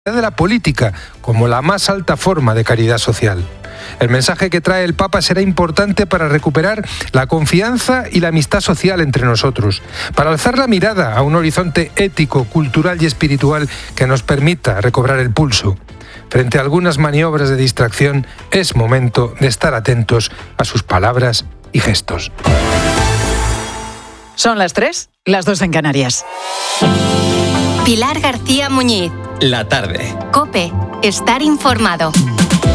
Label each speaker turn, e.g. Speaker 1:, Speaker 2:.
Speaker 1: de la política como la más alta forma de caridad social. El mensaje que trae el Papa será importante para recuperar la confianza y la amistad social entre nosotros, para alzar la mirada a un horizonte ético, cultural y espiritual que nos permita recobrar el pulso. Frente a algunas maniobras de distracción, es momento de estar atentos a sus palabras y gestos.
Speaker 2: Son las 3, las 2 en Canarias.
Speaker 3: Pilar García Muñiz.
Speaker 4: La tarde.
Speaker 3: COPE. Estar informado.